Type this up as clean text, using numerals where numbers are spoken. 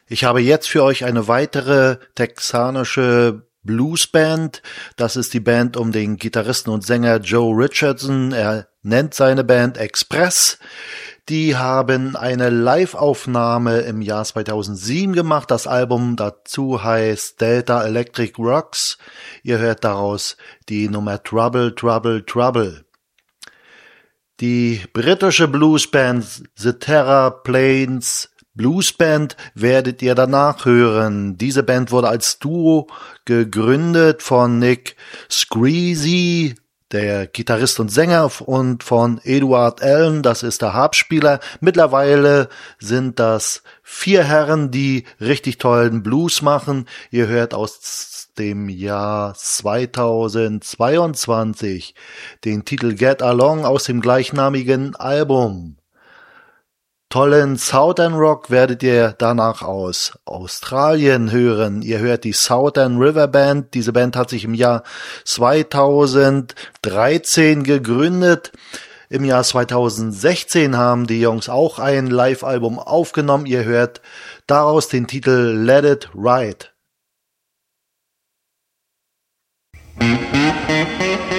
Ich habe jetzt für euch eine weitere texanische Bluesband. Das ist die Band um den Gitarristen und Sänger Joe Richardson. Er nennt seine Band Express. Die haben eine Live-Aufnahme im Jahr 2007 gemacht. Das Album dazu heißt Delta Electric Rocks. Ihr hört daraus die Nummer Trouble, Trouble, Trouble. Die britische Bluesband The Terror Plains Bluesband werdet ihr danach hören. Diese Band wurde als Duo gegründet von Nick Screezy, der Gitarrist und Sänger, und von Eduard Allen, das ist der Harpspieler. Mittlerweile sind das 4 Herren, die richtig tollen Blues machen. Ihr hört aus dem Jahr 2022 den Titel Get Along aus dem gleichnamigen Album. Tollen Southern Rock werdet ihr danach aus Australien hören. Ihr hört die Southern River Band. Diese Band hat sich im Jahr 2013 gegründet. Im Jahr 2016 haben die Jungs auch ein Live-Album aufgenommen. Ihr hört daraus den Titel Let It Ride.